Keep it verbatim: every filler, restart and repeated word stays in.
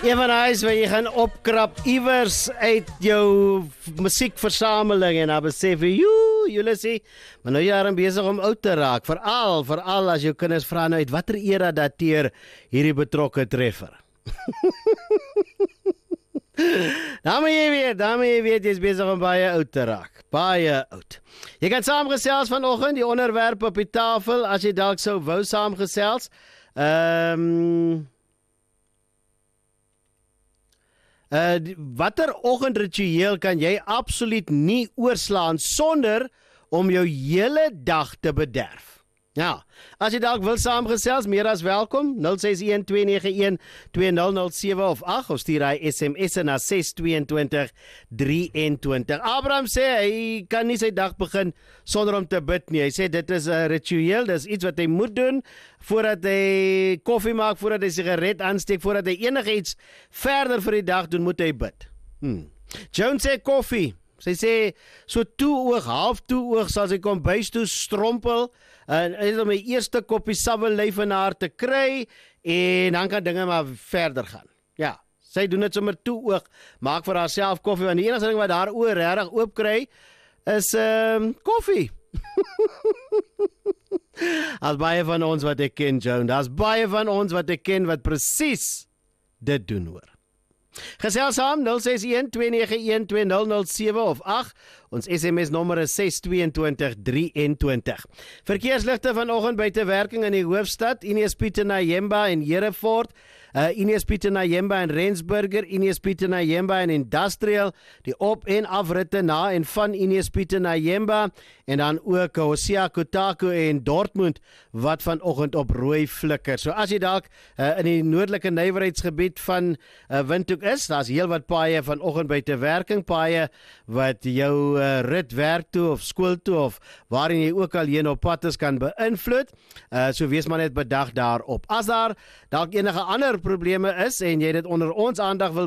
Een van huis waar jy gaan opkrap iewers uit jou musiekversameling en dan besef jy, joe, julle sê, maar nou jy is besig om oud te raak, veral, veral as jou kinders vra nou uit watter era dateer hierdie betrokke treffer. Dan moet jy weet, dan moet jy weet, jy is besig om baie oud te raak, baie oud. Jy kan saamgesels vanoggend, die onderwerp op die tafel, as jy dalk sou wou saamgesels, ehm... Um, Uh, watter oggendritueel kan jy absoluut nie oorslaan sonder om jou hele dag te bederf? Ja, as jy dalk wil saamgesels, meer as welkom, nul ses een twee nege een twee nul nul sewe of ag, of stuur hy S M S na ses twee twee drie twee. Abraham sê, hy kan nie sy dag begin sonder om te bid nie. Hy sê, dit is 'n ritueel, dit is iets wat hy moet doen, voordat hy koffie maak, voordat hy sigaret aansteek, voordat hy enige iets verder vir die dag doen, moet hy bid. Hmm. Joan sê koffie. Sy sê, so toe oog, half toe oog, sal sy kom bys toe strompel, en is om my eerste koppie sabbellyf in haar te kry, en dan kan dinge maar verder gaan. Ja, sy doen dit sommer toe oog, maak vir haarself koffie, want die enigste ding wat haar oor regtig oop kry, is um, koffie. As baie van ons wat ek ken, Joan, daar's baie van ons wat ek ken, wat presies dit doen hoor. Gesels saam nul ses een twee nege een twee nul nul sewe of ag, ons S M S nommer is ses twee twee drie twee. Verkeersligte vanoggend buite werking in die hoofstad, Ines Pieter Nayemba en Hereford, uh, Ines Pieter Nayemba en Rensburger, Ines Pieter Nayemba en Industrial, die op- en afritte na en van Ines Pieter Nayemba, en dan ook Hosea Kotako en Dortmund, wat vanoggend op rooi flikker. So as jy dalk uh, in die noordelike nywerheidsgebied van uh, Windhoek is, daar's heel wat paaie vanoggend buite werking, paaie wat jou uh, rit werk toe of skool toe of waarin jy ook al heen op pad is kan beïnvloed. Uh, so wees maar net bedag daarop. As daar dalk enige ander probleme is en jy dit onder ons aandag wil